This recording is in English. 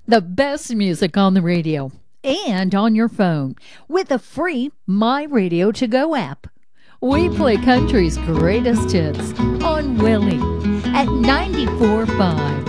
The best music on the radio and on your phone with the free My Radio To Go app. We play country's greatest hits on Willie at 94.5